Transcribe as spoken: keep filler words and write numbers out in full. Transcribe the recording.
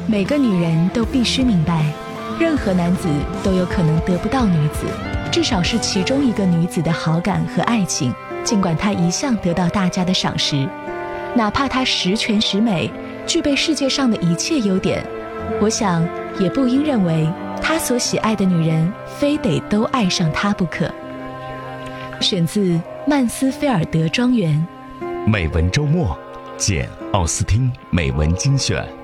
每个女人都必须明白，任何男子都有可能得不到女子，至少是其中一个女子的好感和爱情，尽管她一向得到大家的赏识，哪怕她十全十美，具备世界上的一切优点，我想也不应认为他所喜爱的女人非得都爱上他不可。选自曼斯菲尔德庄园。 美文周末，简·奥斯汀美文精选。